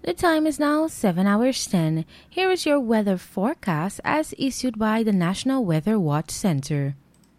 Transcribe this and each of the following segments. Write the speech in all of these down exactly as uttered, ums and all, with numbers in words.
The time is now seven hours ten. Here is your weather forecast as issued by the National Weather Watch Center.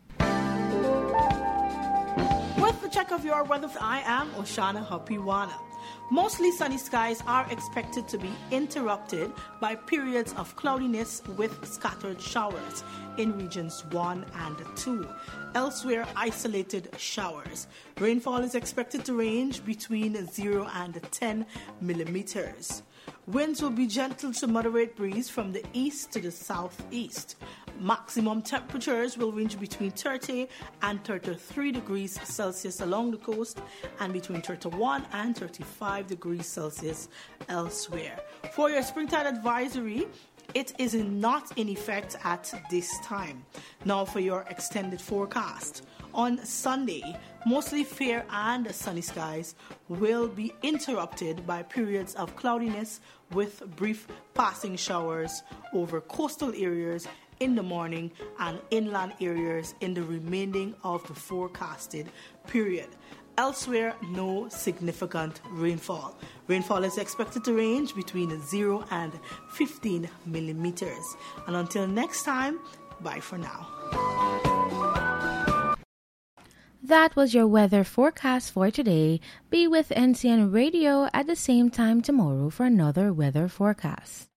With the check of your weather, I am Oshana Hapiwana. Mostly sunny skies are expected to be interrupted by periods of cloudiness with scattered showers in regions one and two. Elsewhere, isolated showers. Rainfall is expected to range between zero and ten millimeters. Winds will be gentle to moderate breeze from the east to the southeast. Maximum temperatures will range between thirty and thirty-three degrees Celsius along the coast and between thirty-one and thirty-five degrees Celsius elsewhere. For your springtide advisory, it is not in effect at this time. Now for your extended forecast. On Sunday, mostly fair and sunny skies will be interrupted by periods of cloudiness with brief passing showers over coastal areas in the morning and inland areas in the remaining of the forecasted period. Elsewhere, no significant rainfall. Rainfall is expected to range between zero and fifteen millimeters. And until next time, bye for now. That was your weather forecast for today. Be with N C N Radio at the same time tomorrow for another weather forecast.